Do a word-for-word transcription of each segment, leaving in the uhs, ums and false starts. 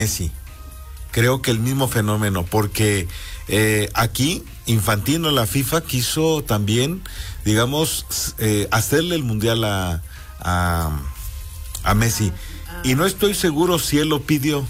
Messi. Creo que el mismo fenómeno, porque eh, aquí Infantino, la FIFA, quiso también, digamos, eh, hacerle el mundial a, a, a Messi. Y no estoy seguro si él lo pidió,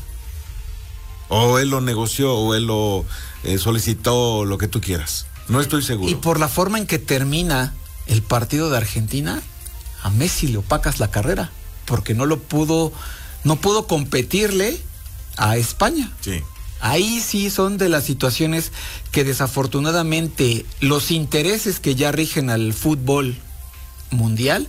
o él lo negoció, o él lo eh, solicitó, lo que tú quieras. No estoy seguro. Y por la forma en que termina el partido de Argentina, a Messi le opacas la carrera, porque no lo pudo, no pudo competirle a España. Sí. Ahí sí son de las situaciones que desafortunadamente los intereses que ya rigen al fútbol mundial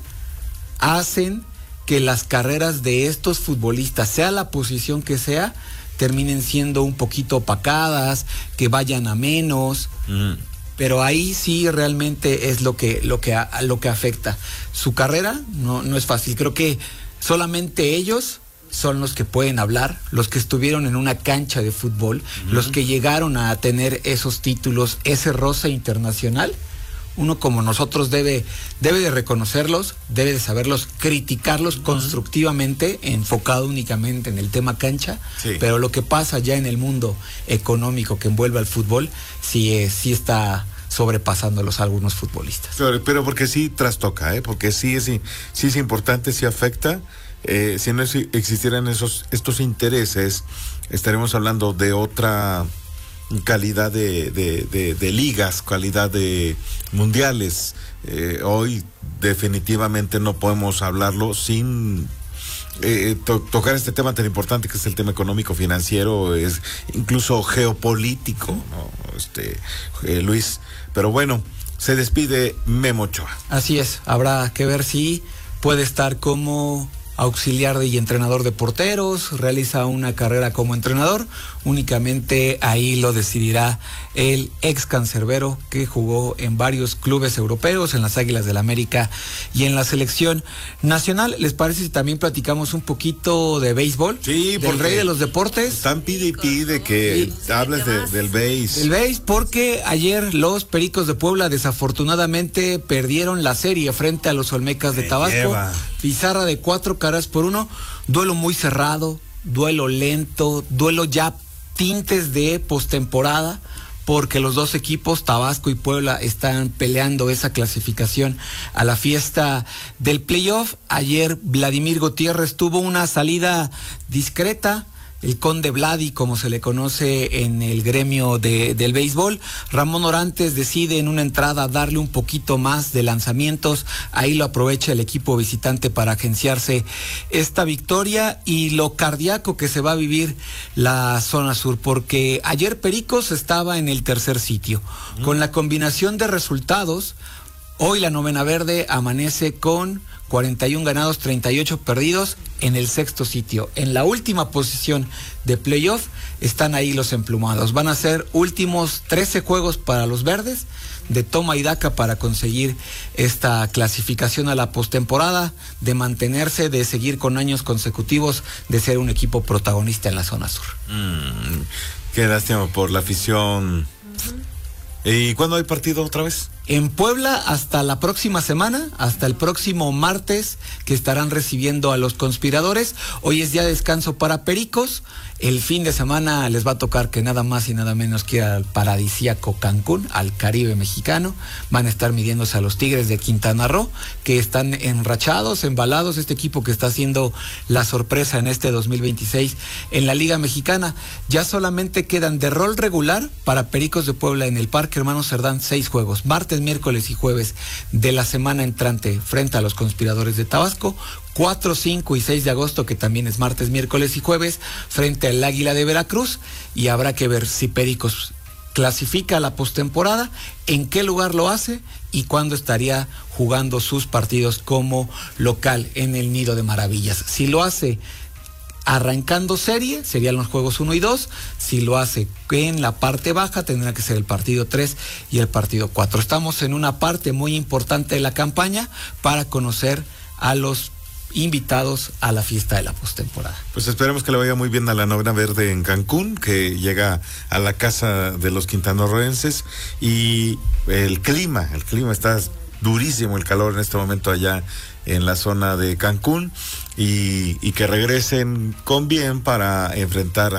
hacen que las carreras de estos futbolistas, sea la posición que sea, terminen siendo un poquito opacadas, que vayan a menos. Mm. Pero ahí sí realmente es lo que lo que lo que afecta. Su carrera no no es fácil. Creo que solamente ellos son los que pueden hablar, los que estuvieron en una cancha de fútbol, uh-huh. los que llegaron a tener esos títulos, ese roce internacional. Uno como nosotros debe, debe de reconocerlos, debe de saberlos, criticarlos uh-huh. constructivamente, enfocado únicamente en el tema cancha, sí. pero lo que pasa ya en el mundo económico que envuelve al fútbol, sí, eh, sí está sobrepasándolos a algunos futbolistas. Pero, pero porque sí trastoca, ¿eh? porque sí es, sí es importante, sí afecta. Eh, si no existieran esos estos intereses, estaremos hablando de otra calidad de, de, de, de ligas, calidad de mundiales. Eh, hoy definitivamente no podemos hablarlo sin eh, to, tocar este tema tan importante que es el tema económico, financiero, es incluso geopolítico, ¿no? Este, eh, Luis, pero bueno, se despide Memo Ochoa. Así es, habrá que ver si puede estar como auxiliar y entrenador de porteros, realiza una carrera como entrenador, únicamente ahí lo decidirá el ex cancerbero que jugó en varios clubes europeos, en las Águilas del América y en la selección nacional. ¿Les parece si también platicamos un poquito de béisbol? Sí, del rey de los deportes. Están pide y pide que sí. hables de, del béis. Del béis, porque ayer los Pericos de Puebla desafortunadamente perdieron la serie frente a los Olmecas de Tabasco. Lleva. Pizarra de cuatro caras por uno, duelo muy cerrado, duelo lento, duelo ya tintes de postemporada, porque los dos equipos, Tabasco y Puebla, están peleando esa clasificación a la fiesta del playoff. Ayer Vladimir Gutiérrez tuvo una salida discreta, el Conde Vladi, como se le conoce en el gremio de, del béisbol. Ramón Orantes decide en una entrada darle un poquito más de lanzamientos, ahí lo aprovecha el equipo visitante para agenciarse esta victoria, y lo cardíaco que se va a vivir la zona sur, porque ayer Pericos estaba en el tercer sitio. Mm. Con la combinación de resultados, hoy la novena verde amanece con cuarenta y uno ganados, treinta y ocho perdidos en el sexto sitio. En la última posición de playoff están ahí los emplumados. Van a ser últimos trece juegos para los verdes, de toma y daca para conseguir esta clasificación a la postemporada, de mantenerse, de seguir con años consecutivos, de ser un equipo protagonista en la zona sur. Mm, qué lástima por la afición. Uh-huh. ¿Y cuándo hay partido otra vez? En Puebla hasta la próxima semana, hasta el próximo martes, que estarán recibiendo a los conspiradores. Hoy es día de descanso para Pericos. El fin de semana les va a tocar que nada más y nada menos que al paradisíaco Cancún, al Caribe mexicano. Van a estar midiéndose a los Tigres de Quintana Roo, que están enrachados, embalados. Este equipo que está haciendo la sorpresa en este dos mil veintiséis en la Liga Mexicana. Ya solamente quedan de rol regular para Pericos de Puebla en el Parque Hermano Cerdán seis juegos. Martes, miércoles y jueves de la semana entrante frente a los conspiradores de Tabasco. cuatro, cinco y seis de agosto, que también es martes, miércoles y jueves, frente al Águila de Veracruz. Y habrá que ver si Pericos clasifica a la postemporada, en qué lugar lo hace y cuándo estaría jugando sus partidos como local en el Nido de Maravillas. Si lo hace arrancando serie, serían los juegos uno y dos. Si lo hace en la parte baja, tendrá que ser el partido tres y el partido cuatro. Estamos en una parte muy importante de la campaña para conocer a los invitados a la fiesta de la postemporada. Pues esperemos que le vaya muy bien a la novena verde en Cancún, que llega a la casa de los quintanarroenses. Y el clima, el clima está durísimo, el calor en este momento allá en la zona de Cancún, y, y que regresen con bien para enfrentar a